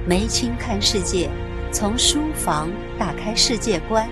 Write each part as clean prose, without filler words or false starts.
梅青看世界，从书房打开世界观。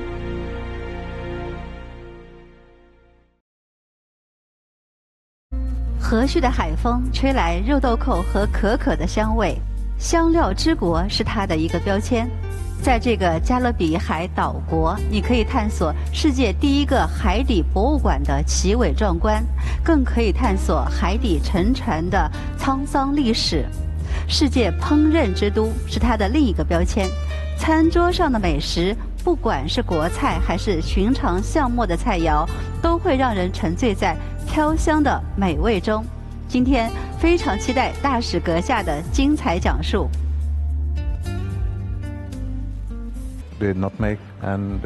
和煦的海风吹来肉豆蔻和可可的香味，香料之国是它的一个标签。在这个加勒比海岛国，你可以探索世界第一个海底博物馆的奇伟壮观，更可以探索海底沉船的沧桑历史。世界烹饪之都是它的另一个标签，餐桌上的美食，不管是国菜还是寻常巷陌的菜肴，都会让人沉醉在飘香的美味中。今天非常期待大使阁下的精彩讲述。 The nutmeg and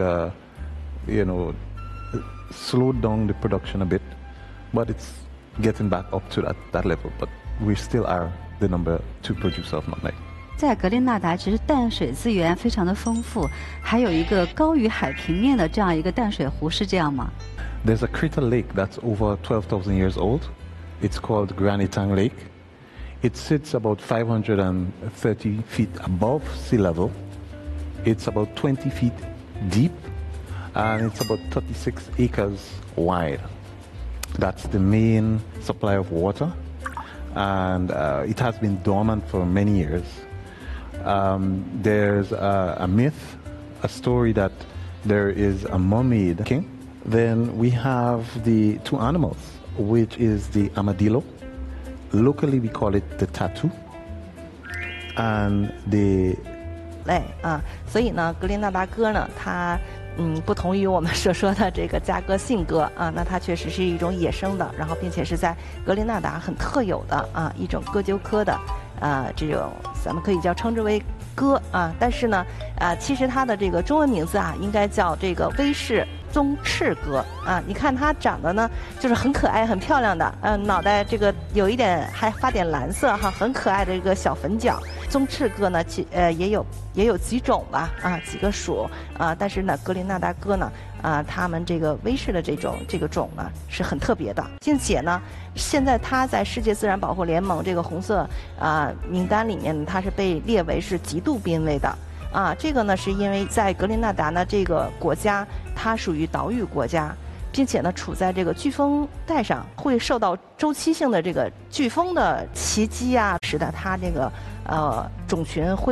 slowed down the production a bit, but it's getting back up to that level. But we still are the number 2 producer of nutmeg. 在格林纳达，其实淡水资源非常的丰富，还有一个高于海平面的这样一个淡水湖，是这样吗？ There's a crater lake that's over 12,000 years old. It's called Granitang Lake. It sits about 530 feet above sea level. It's about 20 feet deep, and it's about 36 acres wide. That's the main supply of water, and it has been dormant for many years. There's a myth, a story that there is a mermaid king. Then we have the 2 animals, which is the armadillo. Locally we call it the tattoo, and the 所以呢，格林纳达鸽呢，它不同于我们所说的这个加哥信鸽啊，那它确实是一种野生的，然后并且是在格林纳达很特有的一种鸽鸠科的这种咱们可以称之为鸽但是呢其实它的这个中文名字应该叫这个威氏棕翅鸽你看它长得呢就是很可爱很漂亮的脑袋这个有一点还发点蓝色很可爱的一个小粉角。棕翅鸽呢也有几种吧几个属但是呢格林纳达鸽呢它们这个威氏的这个种呢是很特别的，并且呢现在它在世界自然保护联盟这个红色名单里面它是被列为是极度濒危的这个呢是因为在格林纳达呢这个国家它属于岛屿国家，并且呢处在这个飓风带上，会受到周期性的这个飓风的袭击使得它这个种群会